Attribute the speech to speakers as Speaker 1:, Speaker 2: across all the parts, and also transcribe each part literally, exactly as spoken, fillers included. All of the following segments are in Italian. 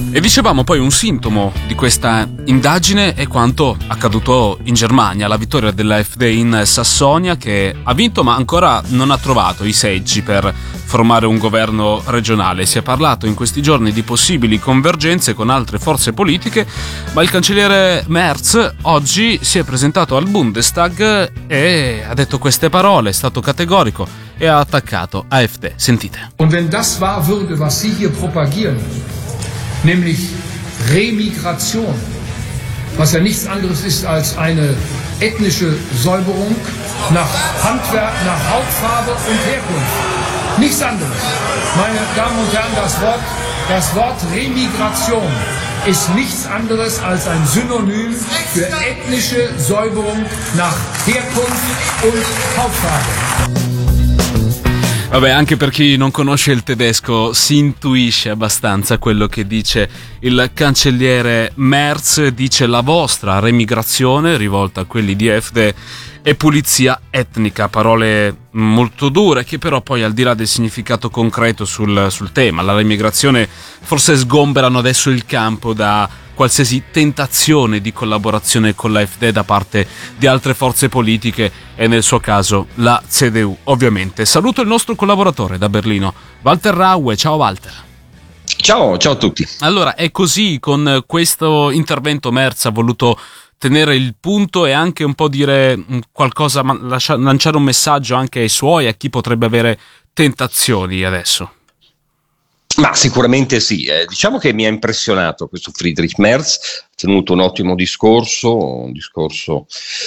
Speaker 1: E dicevamo poi un sintomo di questa indagine è quanto accaduto in Germania, la vittoria dell'A F D in Sassonia, che ha vinto ma ancora non ha trovato i seggi per formare un governo regionale. Si è parlato in questi giorni di possibili convergenze con altre forze politiche, ma il cancelliere Merz oggi si è presentato al Bundestag e ha detto queste parole, è stato categorico e ha attaccato A F D. Sentite.
Speaker 2: Und wenn das wahr würde, was Sie hier propagieren, nämlich Remigration, was ja nichts anderes ist als eine ethnische Säuberung nach Handwerk, nach Hautfarbe und Herkunft. Nichts anderes. Meine Damen und Herren, das Wort, das Wort Remigration ist nichts anderes als ein Synonym für ethnische Säuberung nach Herkunft und Hautfarbe.
Speaker 1: Vabbè, anche per chi non conosce il tedesco si intuisce abbastanza quello che dice il cancelliere Merz. Dice: la vostra remigrazione, rivolta a quelli di A F D, è pulizia etnica. Parole molto dure che però poi, al di là del significato concreto sul, sul tema, la remigrazione, forse sgomberano adesso il campo da qualsiasi tentazione di collaborazione con l'A F D da parte di altre forze politiche e nel suo caso la C D U, ovviamente. Saluto il nostro collaboratore da Berlino, Walter Raue. Ciao Walter.
Speaker 3: Ciao, ciao a tutti.
Speaker 1: Allora, è così, con questo intervento Merz ha voluto tenere il punto e anche un po' dire qualcosa, lascia, lanciare un messaggio anche ai suoi, a chi potrebbe avere tentazioni adesso.
Speaker 3: Ma sicuramente sì, eh, diciamo che mi ha impressionato questo Friedrich Merz, ha tenuto un ottimo discorso, un discorso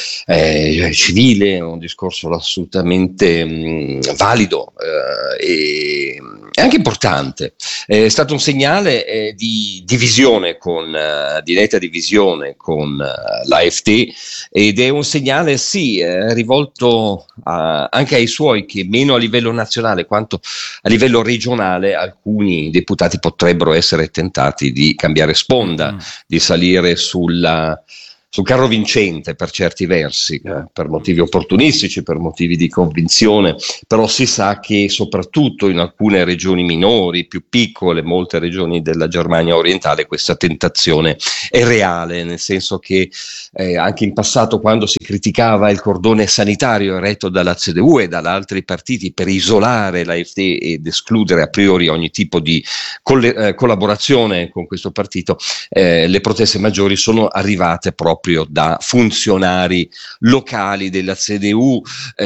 Speaker 3: eh, civile, un discorso assolutamente mh, valido eh, e anche importante. È stato un segnale eh, di divisione, con, uh, di netta divisione con uh, l'A F D, ed è un segnale sì eh, rivolto a, anche ai suoi, che meno a livello nazionale quanto a livello regionale alcuni deputati potrebbero essere tentati di cambiare sponda, mm. di salire sulla, sul carro vincente per certi versi, eh, per motivi opportunistici, per motivi di convinzione, però si sa che soprattutto in alcune regioni minori, più piccole, molte regioni della Germania orientale, questa tentazione è reale, nel senso che eh, anche in passato, quando si criticava il cordone sanitario eretto dalla C D U e da altri partiti per isolare l'A F D ed escludere a priori ogni tipo di coll- eh, collaborazione con questo partito, eh, le proteste maggiori sono arrivate proprio da funzionari locali della C D U,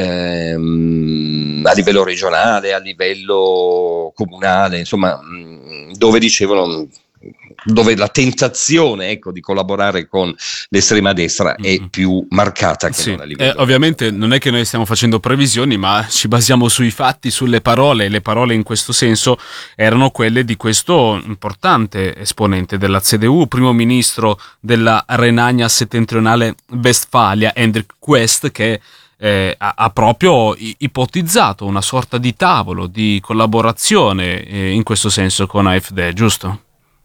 Speaker 3: ehm, a livello regionale, a livello comunale, insomma, dove dicevano, dove la tentazione, ecco, di collaborare con l'estrema destra è mm-hmm. più marcata che
Speaker 1: sì.
Speaker 3: non a livello.
Speaker 1: Eh, ovviamente non è che noi stiamo facendo previsioni, ma ci basiamo sui fatti, sulle parole. Le parole in questo senso erano quelle di questo importante esponente della C D U, primo ministro della Renania Settentrionale Westfalia, Hendrik West, che Eh, ha, ha proprio ipotizzato una sorta di tavolo di collaborazione eh, in questo senso con A F D, giusto?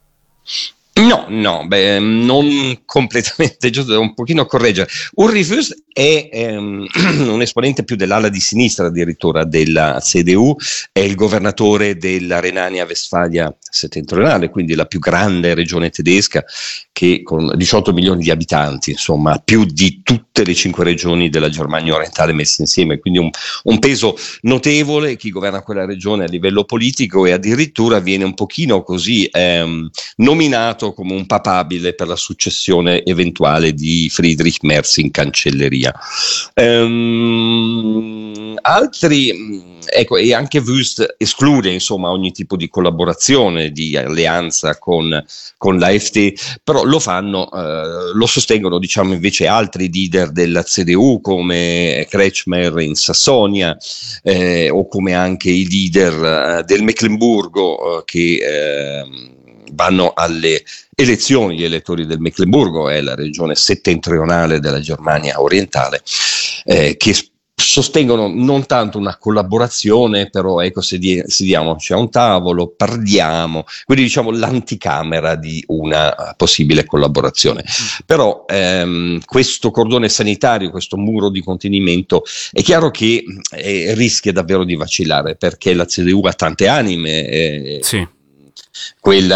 Speaker 3: No, no, beh, non completamente, giusto, un pochino correggere. Ulrich Wüst è ehm, un esponente più dell'ala di sinistra addirittura della C D U, è il governatore della Renania Westfalia Settentrionale, quindi la più grande regione tedesca, che con diciotto milioni di abitanti, insomma, più di tutte le cinque regioni della Germania orientale messe insieme, quindi un, un peso notevole. Chi governa quella regione a livello politico, e addirittura viene un pochino così ehm, nominato come un papabile per la successione eventuale di Friedrich Merz in cancelleria. Ehm, altri, ecco, e anche Wüst esclude insomma ogni tipo di collaborazione, di alleanza con, con l'A F D, però lo fanno, eh, lo sostengono diciamo invece altri leader della C D U come Kretschmer in Sassonia, eh, o come anche i leader eh, del Meclemburgo eh, che eh, vanno alle elezioni. Gli elettori del Meclemburgo è la regione settentrionale della Germania orientale, eh, che sostengono non tanto una collaborazione, però ecco, sediamoci a un tavolo, parliamo, quindi diciamo l'anticamera di una possibile collaborazione. Però ehm, questo cordone sanitario, questo muro di contenimento, è chiaro che eh, rischia davvero di vacillare, perché la C D U ha tante anime, eh,
Speaker 1: sì.
Speaker 3: quella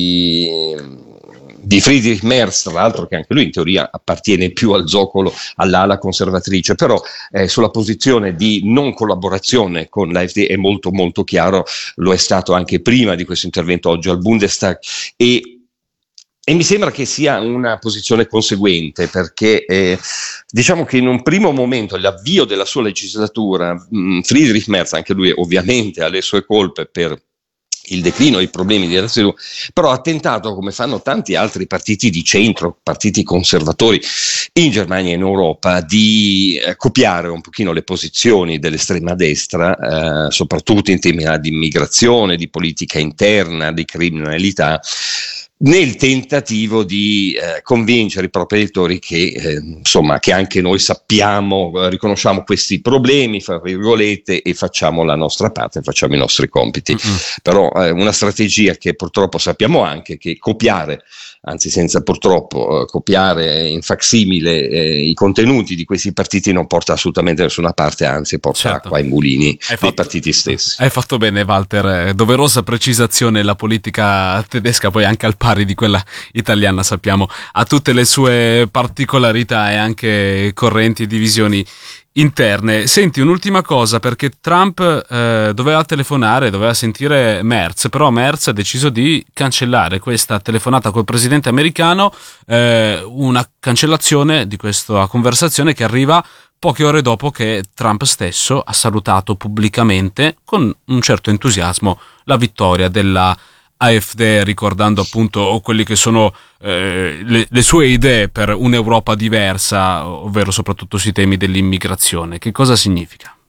Speaker 3: di di Friedrich Merz, tra l'altro, che anche lui in teoria appartiene più al zoccolo, all'ala conservatrice, però eh, sulla posizione di non collaborazione con l'AfD è molto molto chiaro, lo è stato anche prima di questo intervento oggi al Bundestag, e E mi sembra che sia una posizione conseguente, perché eh, diciamo che in un primo momento, all'avvio della sua legislatura, mh, Friedrich Merz, anche lui ovviamente ha le sue colpe per il declino, i problemi di R S U, però ha tentato, come fanno tanti altri partiti di centro, partiti conservatori in Germania e in Europa, di eh, copiare un pochino le posizioni dell'estrema destra, eh, soprattutto in tema di immigrazione, di politica interna, di criminalità, nel tentativo di eh, convincere i propri elettori che, eh, insomma, che anche noi sappiamo, eh, riconosciamo questi problemi, fra virgolette, e facciamo la nostra parte, facciamo i nostri compiti. Mm-hmm. Però è eh, una strategia che purtroppo sappiamo anche che copiare, anzi senza purtroppo, eh, copiare in facsimile eh, i contenuti di questi partiti non porta assolutamente da nessuna parte, anzi porta certo. acqua ai mulini hai dei fatto, partiti stessi.
Speaker 1: Hai fatto bene, Walter, doverosa precisazione. La politica tedesca, poi anche al pari di quella italiana, sappiamo, ha tutte le sue particolarità e anche correnti e divisioni interne. Senti, un'ultima cosa, perché Trump eh, doveva telefonare, doveva sentire Merz, però Merz ha deciso di cancellare questa telefonata col presidente americano, eh, una cancellazione di questa conversazione che arriva poche ore dopo che Trump stesso ha salutato pubblicamente con un certo entusiasmo la vittoria della AfD, ricordando appunto quelli che sono eh, le, le sue idee per un'Europa diversa, ovvero soprattutto sui temi dell'immigrazione. Che cosa significa?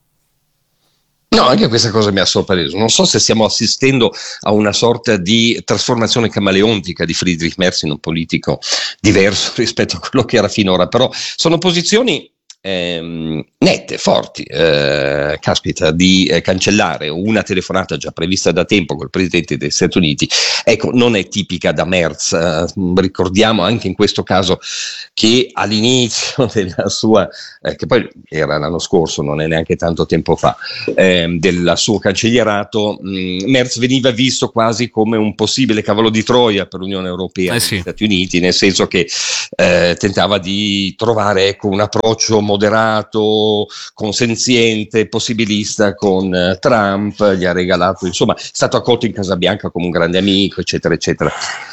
Speaker 3: No, anche questa cosa mi ha sorpreso. Non so se stiamo assistendo a una sorta di trasformazione camaleontica di Friedrich Merz in un politico diverso rispetto a quello che era finora, però sono posizioni Ehm, nette, forti, eh, caspita, di eh, cancellare una telefonata già prevista da tempo col presidente degli Stati Uniti, ecco, non è tipica da Merz. Eh, ricordiamo anche in questo caso che all'inizio della sua, eh, che poi era l'anno scorso, non è neanche tanto tempo fa, eh, del suo cancellierato, mh, Merz veniva visto quasi come un possibile cavallo di Troia per l'Unione Europea e
Speaker 1: eh sì.
Speaker 3: gli Stati Uniti, nel senso che eh, tentava di trovare, ecco, un approccio moderato, consenziente, possibilista con uh, Trump, gli ha regalato, insomma, è stato accolto in Casa Bianca come un grande amico, eccetera, eccetera.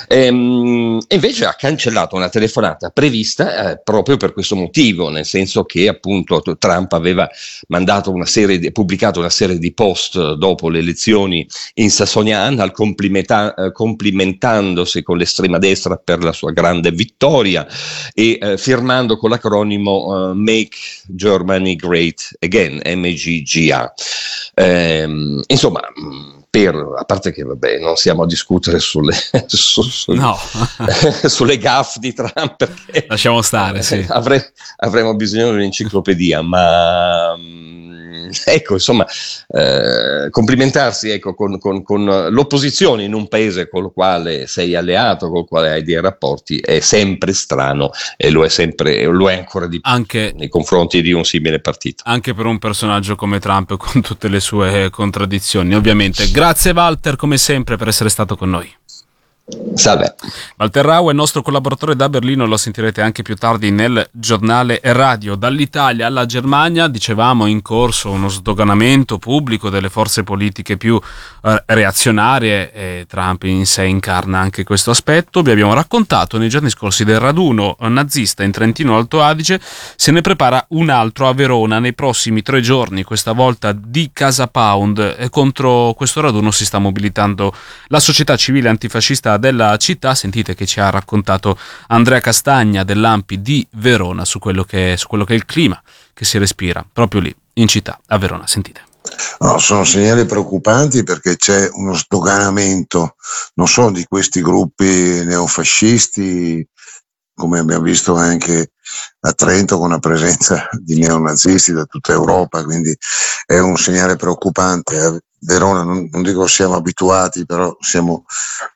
Speaker 3: Ehm, e invece ha cancellato una telefonata prevista eh, proprio per questo motivo, nel senso che appunto Trump aveva mandato una serie di, pubblicato una serie di post dopo le elezioni in Sassonia-Anhalt, complimenta- eh, complimentandosi con l'estrema destra per la sua grande vittoria e eh, firmando con l'acronimo uh, Make Germany Great Again, M G G A. Ehm, insomma, per, a parte che vabbè, non siamo a discutere sulle, su, su,
Speaker 1: no.
Speaker 3: sulle gaffe di Trump, perché
Speaker 1: lasciamo stare, sì.
Speaker 3: avre, avremo bisogno di un'enciclopedia, ma ecco, insomma, eh, complimentarsi, ecco, con, con, con l'opposizione in un paese con il quale sei alleato, con il quale hai dei rapporti, è sempre strano, e lo è sempre, lo è ancora di più
Speaker 1: anche
Speaker 3: nei confronti di un simile partito.
Speaker 1: Anche per un personaggio come Trump, con tutte le sue contraddizioni, ovviamente. Grazie Walter, come sempre, per essere stato con noi.
Speaker 3: Salve.
Speaker 1: Walter Rau è il nostro collaboratore da Berlino, lo sentirete anche più tardi nel giornale radio. Dall'Italia alla Germania, dicevamo, in corso uno sdoganamento pubblico delle forze politiche più eh, reazionarie, e Trump in sé incarna anche questo aspetto. Vi abbiamo raccontato nei giorni scorsi del raduno nazista in Trentino Alto Adige, se ne prepara un altro a Verona nei prossimi tre giorni, questa volta di Casa Pound, e contro questo raduno si sta mobilitando la società civile antifascista della città. Sentite che ci ha raccontato Andrea Castagna dell'A M P I di Verona su quello che, su quello che è il clima che si respira proprio lì in città a Verona. Sentite.
Speaker 4: No, sono segnali preoccupanti perché c'è uno sdoganamento non solo di questi gruppi neofascisti come abbiamo visto anche a Trento, con la presenza di neonazisti da tutta Europa, quindi è un segnale preoccupante. A Verona non, non dico siamo abituati, però siamo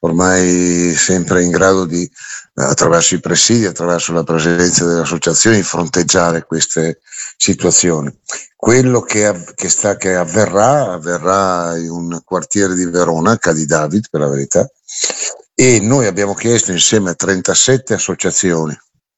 Speaker 4: ormai sempre in grado di, attraverso i presidi, attraverso la presenza delle associazioni, fronteggiare queste situazioni. Quello che, av- che, sta, che avverrà, avverrà in un quartiere di Verona, Cadi David per la verità, e noi abbiamo chiesto insieme a trentasette associazioni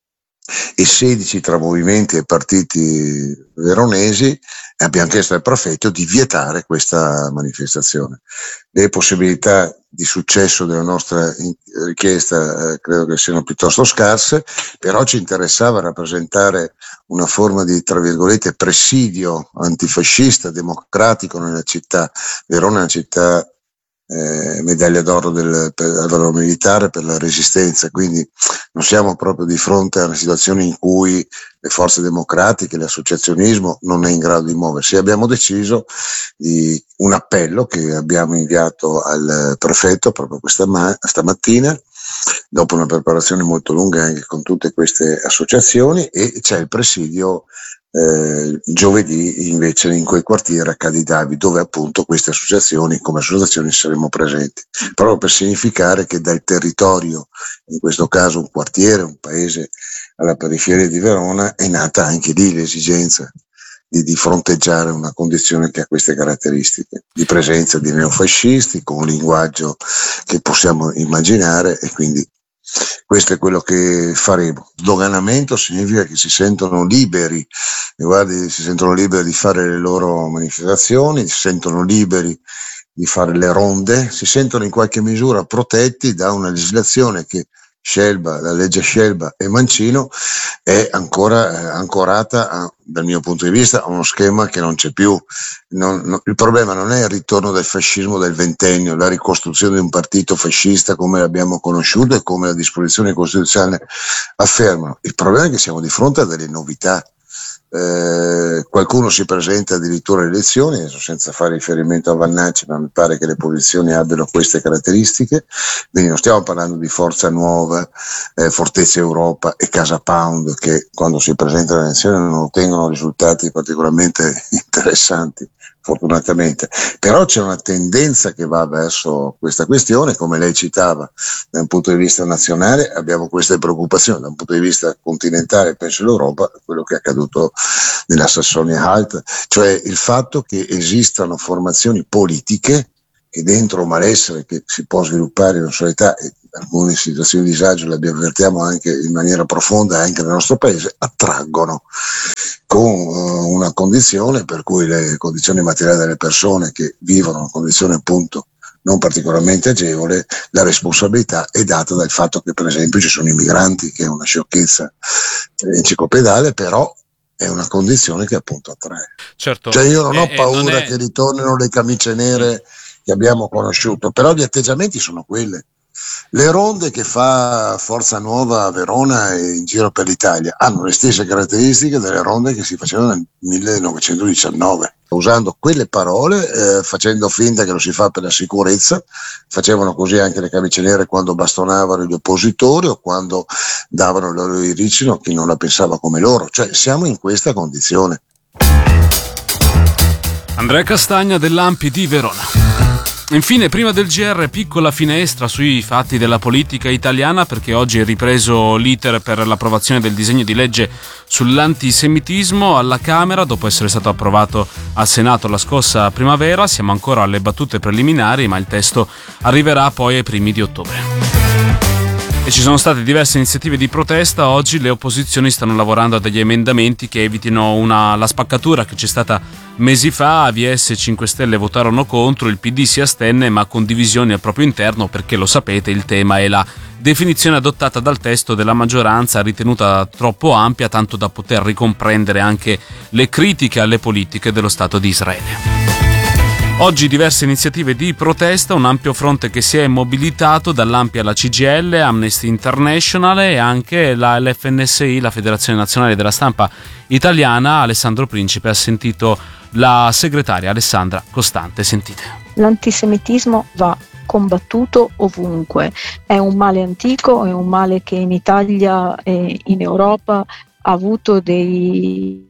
Speaker 4: e sedici tra movimenti e partiti veronesi, e abbiamo chiesto al prefetto di vietare questa manifestazione. Le possibilità di successo della nostra richiesta eh, credo che siano piuttosto scarse, però ci interessava rappresentare una forma di, tra virgolette, presidio antifascista, democratico nella città. Verona è una città Eh, medaglia d'oro del, per, al valore militare per la resistenza, quindi non siamo proprio di fronte a una situazione in cui le forze democratiche, l'associazionismo non è in grado di muoversi. Abbiamo deciso di un appello che abbiamo inviato al prefetto proprio questa ma- stamattina, dopo una preparazione molto lunga anche con tutte queste associazioni, e c'è il presidio Eh, giovedì invece in quel quartiere a Cadi David, dove appunto queste associazioni, come associazioni, saremo presenti, proprio per significare che dal territorio, in questo caso un quartiere, un paese alla periferia di Verona, è nata anche lì l'esigenza di, di fronteggiare una condizione che ha queste caratteristiche, di presenza di neofascisti con un linguaggio che possiamo immaginare, e quindi questo è quello che faremo. Sdoganamento significa che si sentono liberi, guardi, si sentono liberi di fare le loro manifestazioni, si sentono liberi di fare le ronde, si sentono in qualche misura protetti da una legislazione che Scelba, la legge Scelba e Mancino è ancora eh, ancorata a, dal mio punto di vista, a uno schema che non c'è più. Non, non, il problema non è il ritorno del fascismo del ventennio, la ricostruzione di un partito fascista come l'abbiamo conosciuto e come la disposizione costituzionale affermano. Il problema è che siamo di fronte a delle novità. Eh, qualcuno si presenta addirittura alle elezioni, adesso senza fare riferimento a Vannacci, ma mi pare che le posizioni abbiano queste caratteristiche, quindi non stiamo parlando di Forza Nuova, eh, Fortezza Europa e Casa Pound, che quando si presentano alle elezioni non ottengono risultati particolarmente interessanti, fortunatamente. Però c'è una tendenza che va verso questa questione, come lei citava, da un punto di vista nazionale abbiamo queste preoccupazioni, da un punto di vista continentale, penso l'Europa, quello che è accaduto nella Sassonia-Halt, cioè il fatto che esistano formazioni politiche che dentro un malessere che si può sviluppare in una sola età, e alcune situazioni di disagio le avvertiamo anche in maniera profonda anche nel nostro paese, attraggono con uh, una condizione per cui le condizioni materiali delle persone che vivono una condizione appunto non particolarmente agevole, la responsabilità è data dal fatto che per esempio ci sono i migranti, che è una sciocchezza enciclopediale, però è una condizione che appunto attrae.
Speaker 1: Certo.
Speaker 4: Cioè io non
Speaker 1: eh,
Speaker 4: ho paura
Speaker 1: non è...
Speaker 4: che ritornino le camicie nere che abbiamo conosciuto, però gli atteggiamenti sono quelli. Le ronde che fa Forza Nuova a Verona e in giro per l'Italia hanno le stesse caratteristiche delle ronde che si facevano nel millenovecentodiciannove, usando quelle parole, eh, facendo finta che lo si fa per la sicurezza. Facevano così anche le camicie nere quando bastonavano gli oppositori o quando davano il loro iricino a chi non la pensava come loro. Cioè siamo in questa condizione.
Speaker 1: Andrea Castagna dell'A M P I di Verona. Infine, prima del G R, piccola finestra sui fatti della politica italiana, perché oggi è ripreso l'iter per l'approvazione del disegno di legge sull'antisemitismo alla Camera, dopo essere stato approvato al Senato la scorsa primavera. Siamo ancora alle battute preliminari, ma il testo arriverà poi ai primi di ottobre. E ci sono state diverse iniziative di protesta. Oggi le opposizioni stanno lavorando a degli emendamenti che evitino una, la spaccatura che c'è stata mesi fa. A V S e cinque Stelle votarono contro, il P D si astenne, ma con divisioni al proprio interno, perché lo sapete, il tema è la definizione adottata dal testo della maggioranza, ritenuta troppo ampia, tanto da poter ricomprendere anche le critiche alle politiche dello Stato di Israele. Oggi diverse iniziative di protesta, un ampio fronte che si è mobilitato, dall'A M P I alla C G I L, Amnesty International e anche la L F N S I, la Federazione Nazionale della Stampa Italiana. Alessandro Principe ha sentito la segretaria Alessandra Costante, sentite.
Speaker 5: L'antisemitismo va combattuto ovunque. È un male antico, è un male che in Italia e in Europa ha avuto dei,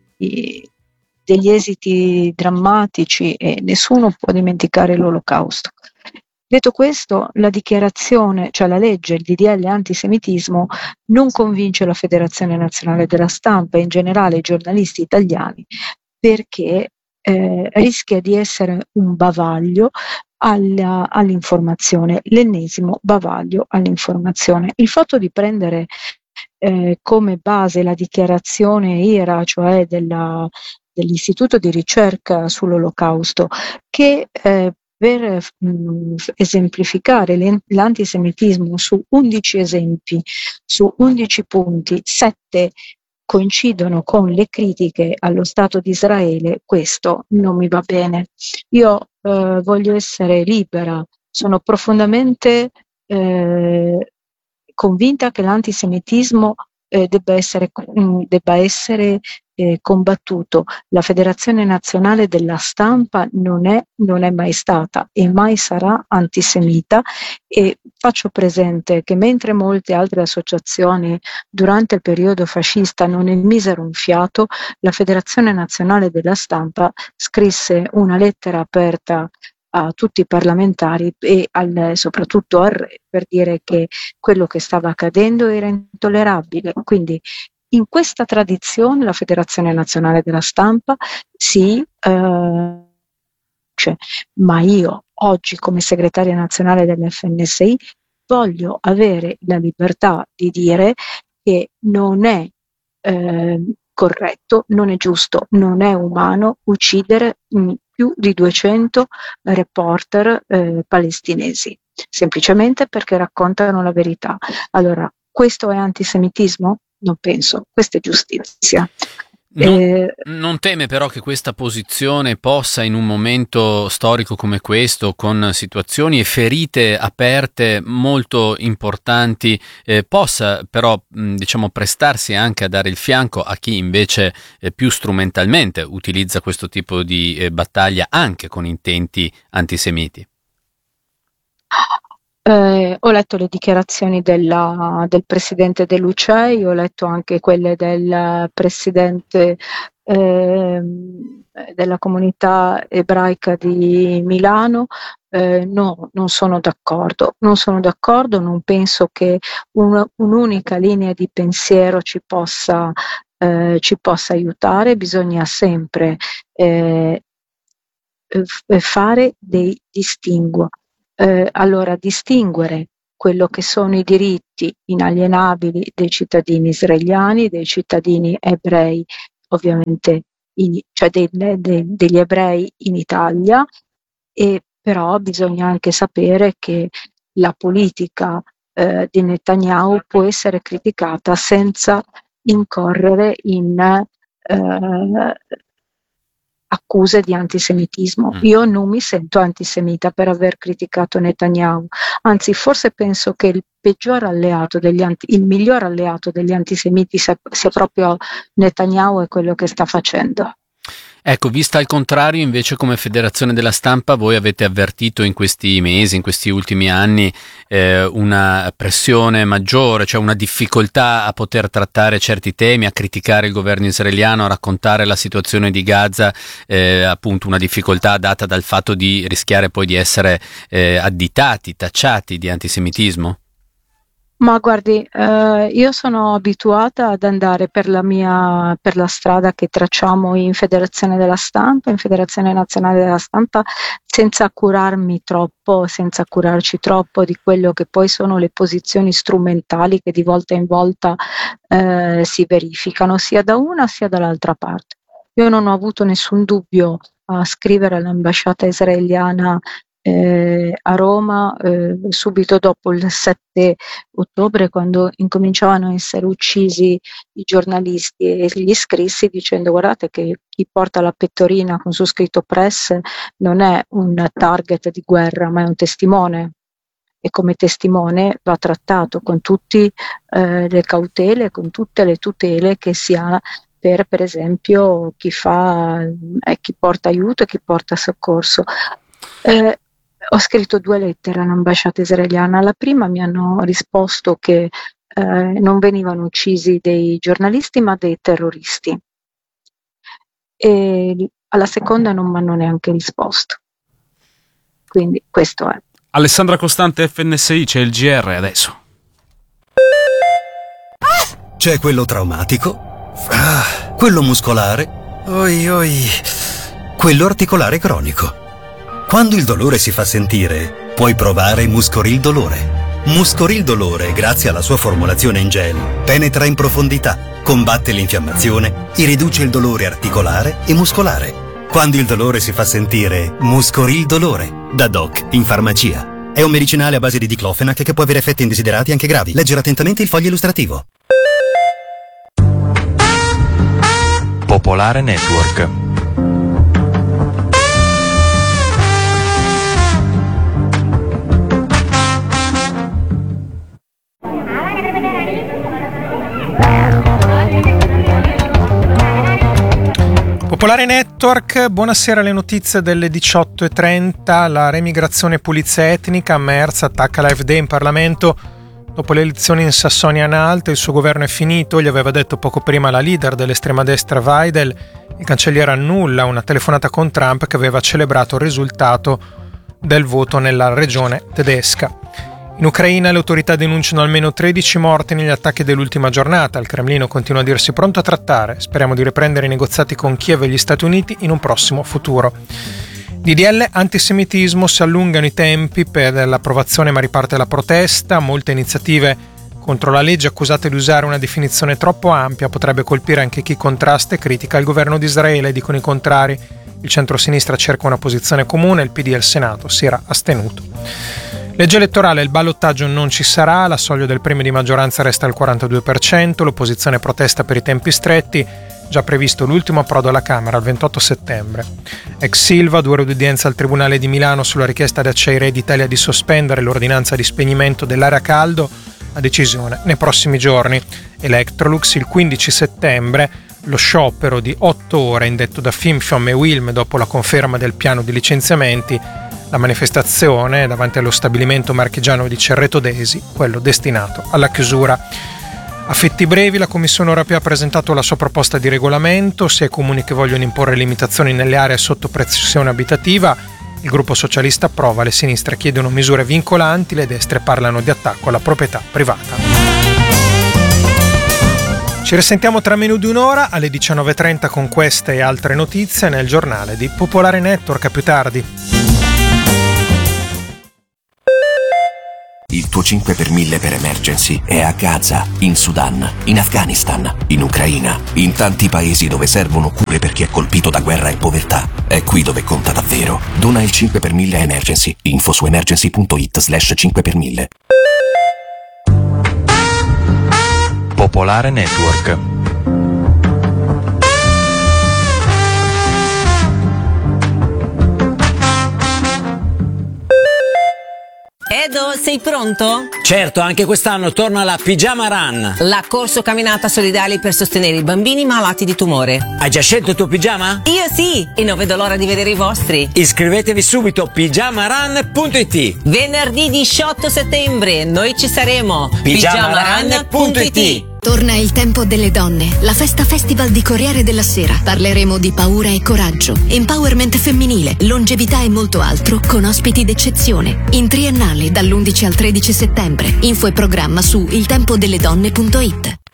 Speaker 5: degli esiti drammatici e nessuno può dimenticare l'Olocausto. Detto questo, la dichiarazione, cioè la legge, il D D L antisemitismo, non convince la Federazione Nazionale della Stampa e in generale i giornalisti italiani, perché eh, rischia di essere un bavaglio alla, all'informazione, l'ennesimo bavaglio all'informazione. Il fatto di prendere eh, come base la dichiarazione I R A, cioè della, dell'Istituto di ricerca sull'Olocausto, che eh, per mh, esemplificare l'antisemitismo su undici esempi, su undici punti, sette coincidono con le critiche allo Stato di Israele, questo non mi va bene. Io eh, voglio essere libera, sono profondamente eh, convinta che l'antisemitismo eh, debba essere, mh, debba essere eh, combattuto. La Federazione Nazionale della Stampa non è, non è mai stata e mai sarà antisemita, e faccio presente che mentre molte altre associazioni durante il periodo fascista non emisero un fiato, la Federazione Nazionale della Stampa scrisse una lettera aperta a tutti i parlamentari e al, soprattutto al re, per dire che quello che stava accadendo era intollerabile. Quindi in questa tradizione la Federazione Nazionale della Stampa si eh, cioè, ma io oggi come segretaria nazionale dell'F N S I voglio avere la libertà di dire che non è eh, corretto, non è giusto, non è umano uccidere mh, più di duecento reporter eh, palestinesi, semplicemente perché raccontano la verità. Allora, questo è antisemitismo? Non penso, questa è giustizia.
Speaker 6: Non,
Speaker 5: Eh,
Speaker 6: non teme però che questa posizione possa, in un momento storico come questo, con situazioni e ferite aperte molto importanti, eh, possa però mh, diciamo prestarsi anche a dare il fianco a chi invece eh, più strumentalmente utilizza questo tipo di eh, battaglia anche con intenti antisemiti?
Speaker 5: Eh, ho letto le dichiarazioni della, del presidente dell'U C E I, ho letto anche quelle del presidente eh, della comunità ebraica di Milano. Eh, no, non sono d'accordo, non sono d'accordo, non penso che un, un'unica linea di pensiero ci possa, eh, ci possa aiutare, bisogna sempre eh, fare dei distinguo. Eh, allora, distinguere quello che sono i diritti inalienabili dei cittadini israeliani, dei cittadini ebrei, ovviamente, in, cioè dei, dei, degli ebrei in Italia, e però bisogna anche sapere che la politica eh, di Netanyahu può essere criticata senza incorrere in eh, accuse di antisemitismo.
Speaker 6: Mm.
Speaker 5: Io non mi sento antisemita per aver criticato Netanyahu, anzi forse penso che il peggior alleato degli anti, il miglior alleato degli antisemiti sia, sia proprio Netanyahu e quello che sta facendo.
Speaker 6: Ecco, vista al contrario, invece, come Federazione della Stampa, voi avete avvertito in questi mesi, in questi ultimi anni, eh, una pressione maggiore, cioè una difficoltà a poter trattare certi temi, a criticare il governo israeliano, a raccontare la situazione di Gaza, eh, appunto una difficoltà data dal fatto di rischiare poi di essere eh, additati, tacciati di antisemitismo?
Speaker 5: Ma guardi, eh, io sono abituata ad andare per la mia, per la strada che tracciamo in Federazione della Stampa, in Federazione Nazionale della Stampa, senza curarmi troppo, senza curarci troppo di quello che poi sono le posizioni strumentali che di volta in volta eh, si verificano, sia da una sia dall'altra parte. Io non ho avuto nessun dubbio a scrivere all'ambasciata israeliana Eh, a Roma eh, subito dopo il sette ottobre, quando incominciavano a essere uccisi i giornalisti, e gli scrissi dicendo: guardate che chi porta la pettorina con su scritto press non è un target di guerra, ma è un testimone, e come testimone va trattato con tutte eh, le cautele, con tutte le tutele che si ha per per esempio chi fa eh, chi porta aiuto e chi porta soccorso. Eh, ho scritto due lettere all'ambasciata israeliana. Alla prima mi hanno risposto che eh, non venivano uccisi dei giornalisti ma dei terroristi, e alla seconda non mi hanno neanche risposto. Quindi questo è.
Speaker 1: Alessandra Costante, F N S I, c'è il G R adesso.
Speaker 7: C'è quello traumatico, ah, quello muscolare, oi oi, quello articolare cronico. Quando il dolore si fa sentire, puoi provare Muscoril Dolore. Muscoril Dolore, grazie alla sua formulazione in gel, penetra in profondità, combatte l'infiammazione e riduce il dolore articolare e muscolare. Quando il dolore si fa sentire, Muscoril Dolore, da Doc in farmacia. È un medicinale a base di diclofenac che può avere effetti indesiderati anche gravi. Leggere attentamente il foglio illustrativo.
Speaker 8: Popolare Network.
Speaker 9: Popolare Network, buonasera. Le notizie delle diciotto e trenta. La remigrazione e pulizia etnica, Merz attacca l'A F D in Parlamento. Dopo le elezioni in Sassonia-Anhalt il suo governo è finito, gli aveva detto poco prima la leader dell'estrema destra Weidel. Il cancelliere annulla una telefonata con Trump che aveva celebrato il risultato del voto nella regione tedesca. In Ucraina le autorità denunciano almeno tredici morti negli attacchi dell'ultima giornata. Il Cremlino continua a dirsi pronto a trattare. Speriamo di riprendere i negoziati con Kiev e gli Stati Uniti in un prossimo futuro. D D L antisemitismo, si allungano i tempi per l'approvazione ma riparte la protesta. Molte iniziative contro la legge accusate di usare una definizione troppo ampia potrebbe colpire anche chi contrasta e critica il governo di Israele, dicono i contrari. Il centro-sinistra cerca una posizione comune, il P D al Senato si era astenuto. Legge elettorale, il ballottaggio non ci sarà, la soglia del premio di maggioranza resta al quarantadue per cento, l'opposizione protesta per i tempi stretti, già previsto l'ultimo approdo alla Camera il ventotto settembre. Ex Silva, due ore d'udienza al Tribunale di Milano sulla richiesta di Acciaierie d'Italia di sospendere l'ordinanza di spegnimento dell'area caldo, la decisione nei prossimi giorni. Electrolux il quindici settembre, lo sciopero di otto ore indetto da Finfiom e Wilm dopo la conferma del piano di licenziamenti. La manifestazione davanti allo stabilimento marchigiano di Cerreto d'Esi, quello destinato alla chiusura. A fetti brevi la Commissione europea ha presentato la sua proposta di regolamento, sia i comuni che vogliono imporre limitazioni nelle aree sotto pressione abitativa. Il gruppo socialista approva, le sinistre chiedono misure vincolanti, le destre parlano di attacco alla proprietà privata. Ci risentiamo tra meno di un'ora alle diciannove e trenta con queste e altre notizie nel giornale di Popolare Network. A più tardi.
Speaker 10: Il tuo cinque per mille per emergency è a Gaza, in Sudan, in Afghanistan, in Ucraina, in tanti paesi dove servono cure per chi è colpito da guerra e povertà. È qui dove conta davvero. Dona il cinque per mille a Emergency. Info su emergency.it slash cinque per mille.
Speaker 8: Popolare Network.
Speaker 11: Edo, sei pronto?
Speaker 12: Certo, anche quest'anno torna la Pigiama Run.
Speaker 11: La corso camminata solidale per sostenere i bambini malati di tumore.
Speaker 12: Hai già scelto il tuo pigiama?
Speaker 11: Io sì, e non vedo l'ora di vedere i vostri.
Speaker 12: Iscrivetevi subito a pigiama run punto it.
Speaker 11: Venerdì diciotto settembre, noi ci saremo.
Speaker 12: pigiama run punto it.
Speaker 13: Torna il tempo delle donne, la festa festival di Corriere della Sera. Parleremo di paura e coraggio, empowerment femminile, longevità e molto altro con ospiti d'eccezione. In triennale dall'undici al tredici settembre. Info e programma su il tempo delle donne punto it.